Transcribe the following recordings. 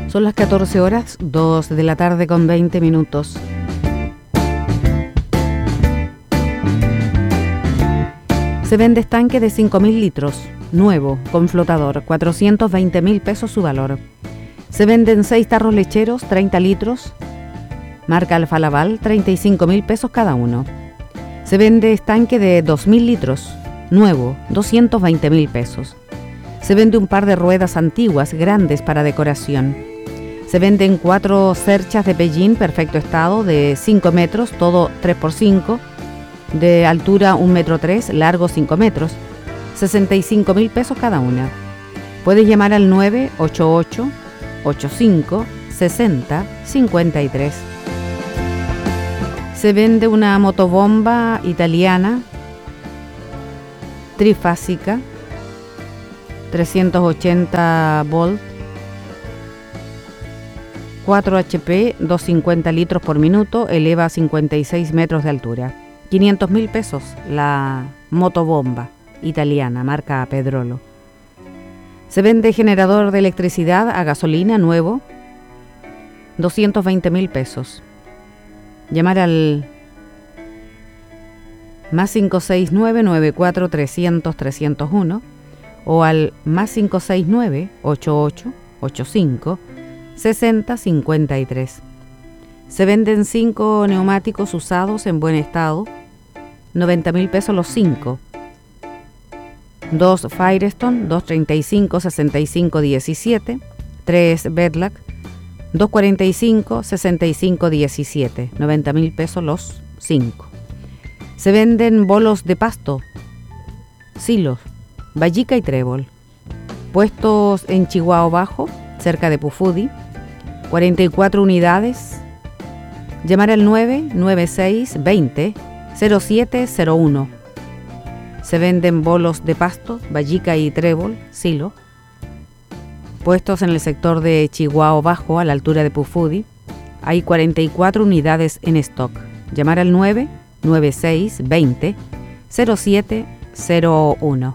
Son las 14 horas, 2 de la tarde con 20 minutos. Se vende estanque de 5.000 litros, nuevo, con flotador, 420.000 pesos su valor. Se venden 6 tarros lecheros, 30 litros, marca Alfa Laval, 35.000 pesos cada uno. Se vende estanque de 2.000 litros, nuevo, 220.000 pesos. Se vende un par de ruedas antiguas, grandes para decoración. Se venden 4 cerchas de pellín, perfecto estado, de 5 metros, todo 3x5, de altura 1,3 m, largo 5 metros, 65.000 pesos cada una. Puedes llamar al 988-85-60-53. Se vende una motobomba italiana, trifásica, 380 volt, 4 HP, 250 litros por minuto, eleva a 56 metros de altura. 500.000 pesos la motobomba italiana, marca Pedrolo. Se vende generador de electricidad a gasolina nuevo, 220.000 pesos. Llamar al más 569-94-300-301 o al más 569-88-85-60-53. Se venden 5 neumáticos usados en buen estado, 90.000 pesos los 5. 2 Firestone, 235-65-17, 3 Bedlack, 245-65-17, 90.000 pesos los 5. Se venden bolos de pasto, silos, vallica y trébol, puestos en Chihuahua Bajo, cerca de Pufudi, 44 unidades. Llamar al 996-20-0701. Se venden bolos de pasto, vallica y trébol, silo, puestos en el sector de Chihuahua Bajo, a la altura de Pufudi. Hay 44 unidades en stock. Llamar al 996-20-0701.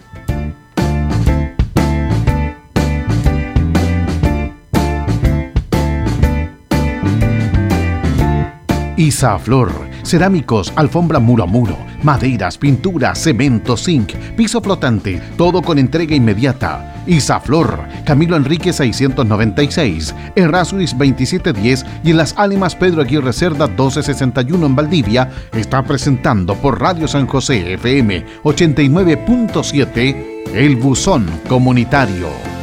Isaflor, cerámicos, alfombra muro a muro, maderas, pinturas, cemento, zinc, piso flotante, todo con entrega inmediata. Isaflor, Camilo Enrique 696, Errázuriz 2710 y en Las Ánimas Pedro Aguirre Cerda 1261 en Valdivia, está presentando por Radio San José FM 89.7 El Buzón Comunitario.